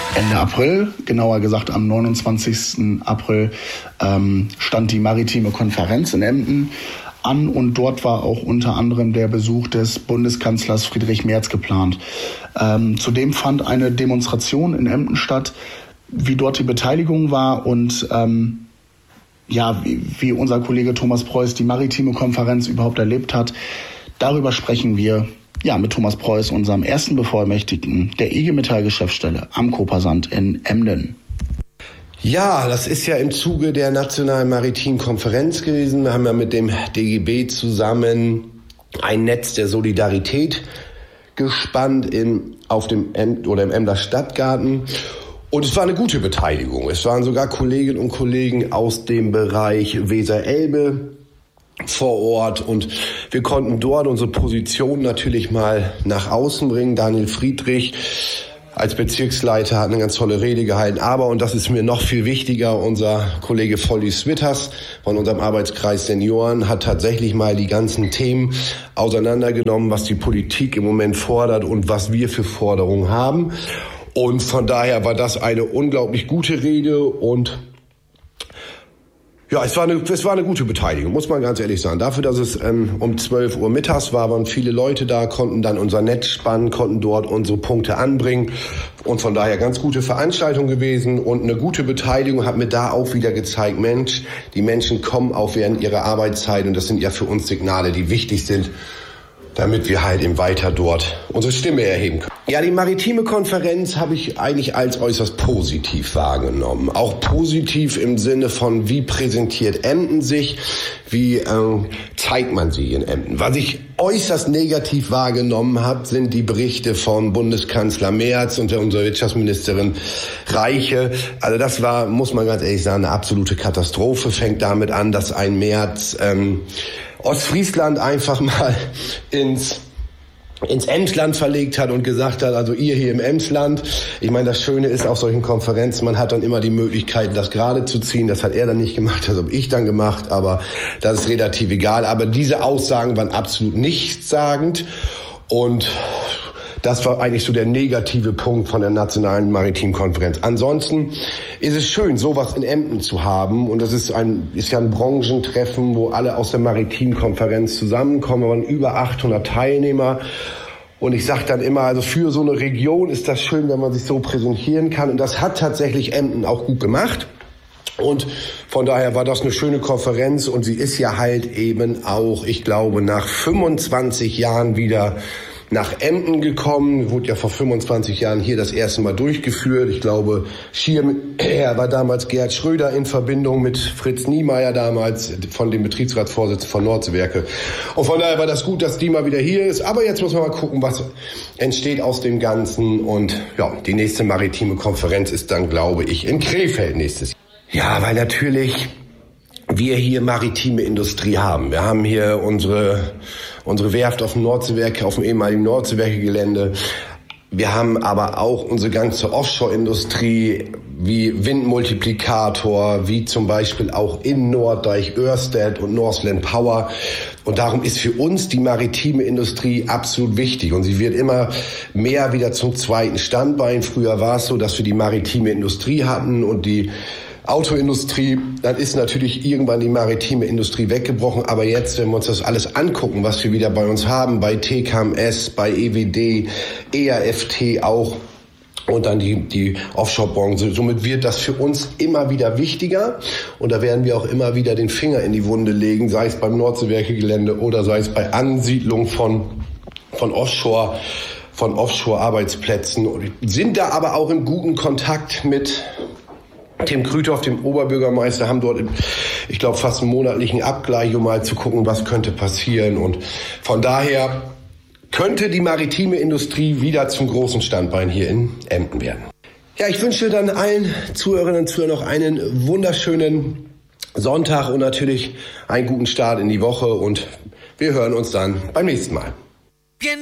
Ende April, genauer gesagt am 29. April, stand die maritime Konferenz in Emden an und dort war auch unter anderem der Besuch des Bundeskanzlers Friedrich Merz geplant. Zudem fand eine Demonstration in Emden statt, wie dort die Beteiligung war und wie unser Kollege Thomas Preuß die maritime Konferenz überhaupt erlebt hat. Darüber sprechen wir mit Thomas Preuß, unserem ersten Bevollmächtigten der IG Metall Geschäftsstelle am Kopersand in Emden. Ja, das ist ja im Zuge der Nationalen Maritimen Konferenz gewesen. Wir haben ja mit dem DGB zusammen ein Netz der Solidarität gespannt im Emder Stadtgarten. Und es war eine gute Beteiligung. Es waren sogar Kolleginnen und Kollegen aus dem Bereich Weser-Elbe vor Ort und wir konnten dort unsere Position natürlich mal nach außen bringen. Daniel Friedrich als Bezirksleiter hat eine ganz tolle Rede gehalten, aber, und das ist mir noch viel wichtiger, unser Kollege Volli Switters von unserem Arbeitskreis Senioren hat tatsächlich mal die ganzen Themen auseinandergenommen, was die Politik im Moment fordert und was wir für Forderungen haben. Und von daher war das eine unglaublich gute Rede und ja, es war eine gute Beteiligung, muss man ganz ehrlich sagen. Dafür, dass es um 12 Uhr mittags war, waren viele Leute da, konnten dann unser Netz spannen, konnten dort unsere Punkte anbringen. Und von daher ganz gute Veranstaltung gewesen und eine gute Beteiligung hat mir da auch wieder gezeigt, Mensch, die Menschen kommen auch während ihrer Arbeitszeit und das sind ja für uns Signale, die wichtig sind, damit wir halt eben weiter dort unsere Stimme erheben können. Ja, die maritime Konferenz habe ich eigentlich als äußerst positiv wahrgenommen. Auch positiv im Sinne von, wie präsentiert Emden sich, wie zeigt man sie in Emden. Was ich äußerst negativ wahrgenommen habe, sind die Berichte von Bundeskanzler Merz und unserer Wirtschaftsministerin Reiche. Also das war, muss man ganz ehrlich sagen, eine absolute Katastrophe. Fängt damit an, dass ein Merz Ostfriesland einfach mal ins Emsland verlegt hat und gesagt hat, also ihr hier im Emsland. Ich meine, das Schöne ist auf solchen Konferenzen, man hat dann immer die Möglichkeit, das gerade zu ziehen. Das hat er dann nicht gemacht, das habe ich dann gemacht, aber das ist relativ egal. Aber diese Aussagen waren absolut nichtssagend und das war eigentlich so der negative Punkt von der Nationalen Maritimen Konferenz. Ansonsten ist es schön, sowas in Emden zu haben. Und das ist ja ein Branchentreffen, wo alle aus der Maritimen Konferenz zusammenkommen. Wir waren über 800 Teilnehmer. Und ich sage dann immer, also für so eine Region ist das schön, wenn man sich so präsentieren kann. Und das hat tatsächlich Emden auch gut gemacht. Und von daher war das eine schöne Konferenz. Und sie ist ja halt eben auch, ich glaube, nach 25 Jahren wieder nach Emden gekommen, wurde ja vor 25 Jahren hier das erste Mal durchgeführt. Ich glaube, Schirmherr war damals Gerhard Schröder in Verbindung mit Fritz Niemeyer damals von dem Betriebsratsvorsitzenden von Nordseewerke. Und von daher war das gut, dass die mal wieder hier ist. Aber jetzt muss man mal gucken, was entsteht aus dem Ganzen. Und ja, die nächste maritime Konferenz ist dann, glaube ich, in Krefeld nächstes Jahr. Ja, weil natürlich wir hier maritime Industrie haben. Wir haben hier unsere Werft auf dem Nordseewerke, auf dem ehemaligen Nordseewerke-Gelände. Wir haben aber auch unsere ganze Offshore-Industrie wie Windmultiplikator, wie zum Beispiel auch in Norddeich, Ørsted und Northland Power. Und darum ist für uns die maritime Industrie absolut wichtig. Und sie wird immer mehr wieder zum zweiten Standbein. Früher war es so, dass wir die maritime Industrie hatten und die Autoindustrie, dann ist natürlich irgendwann die maritime Industrie weggebrochen. Aber jetzt, wenn wir uns das alles angucken, was wir wieder bei uns haben, bei TKMS, bei EWD, EAFT auch und dann die Offshore-Branche, somit wird das für uns immer wieder wichtiger. Und da werden wir auch immer wieder den Finger in die Wunde legen, sei es beim Nordseewerke-Gelände oder sei es bei Ansiedlung von Offshore-Arbeitsplätzen. Und sind da aber auch in guten Kontakt mit Tim Krüthoff, dem Oberbürgermeister, haben dort, ich glaube, fast einen monatlichen Abgleich, um mal zu gucken, was könnte passieren. Und von daher könnte die maritime Industrie wieder zum großen Standbein hier in Emden werden. Ja, ich wünsche dann allen Zuhörerinnen und Zuhörern noch einen wunderschönen Sonntag und natürlich einen guten Start in die Woche. Und wir hören uns dann beim nächsten Mal.